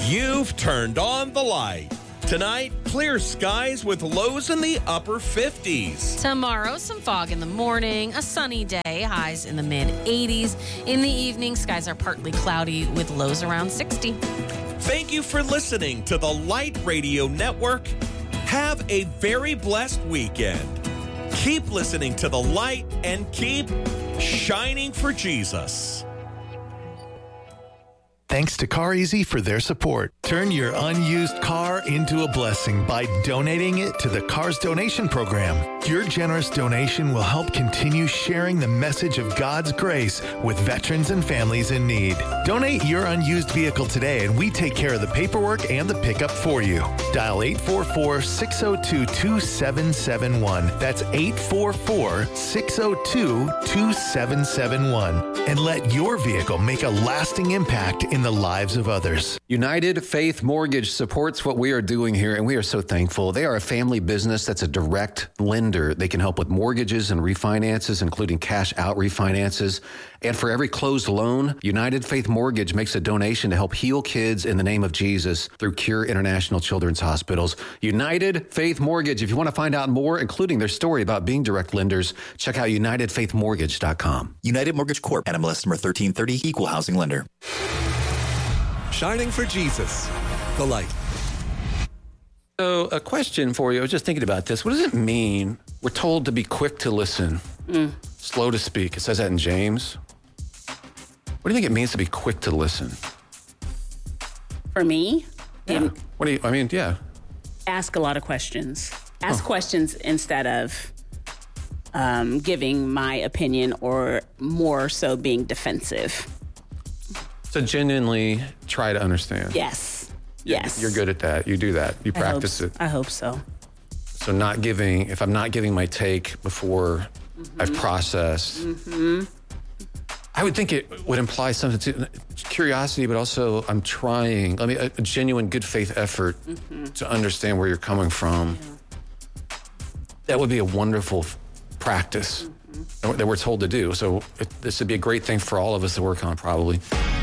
You've turned on the light. Tonight, clear skies with lows in the upper 50s. Tomorrow, some fog in the morning, a sunny day, highs in the mid-80s. In the evening, skies are partly cloudy with lows around 60. Thank you for listening to the Light Radio Network. Have a very blessed weekend. Keep listening to the light and keep shining for Jesus. Thanks to CarEasy for their support. Turn your unused car into a blessing by donating it to the Cars Donation Program. Your generous donation will help continue sharing the message of God's grace with veterans and families in need. Donate your unused vehicle today and we take care of the paperwork and the pickup for you. Dial 844-602-2771. That's 844-602-2771. And let your vehicle make a lasting impact in the lives of others. United Faith Mortgage supports what we are doing here, and we are so thankful. They are a family business that's a direct lender. They can help with mortgages and refinances, including cash out refinances. And for every closed loan, United Faith Mortgage makes a donation to help heal kids in the name of Jesus through Cure International Children's Hospitals. United Faith Mortgage. If you want to find out more, including their story about being direct lenders, check out UnitedFaithMortgage.com. United Mortgage Corp. NMLS number 1330, Equal Housing Lender. Shining for Jesus, the light. So a question for you. I was just thinking about this. What does it mean? We're told to be quick to listen, slow to speak. It says that in James. What do you think it means to be quick to listen? For me? Yeah. Yeah. Ask a lot of questions. Ask questions instead of giving my opinion or more so being defensive. So genuinely try to understand. Yes. You're good at that. You do that. You practice it. I hope so. So if I'm not giving my take before I've processed, I would think it would imply something to curiosity, but also I'm trying. A genuine good faith effort to understand where you're coming from. Yeah. That would be a wonderful practice that we're told to do. So this would be a great thing for all of us to work on, probably.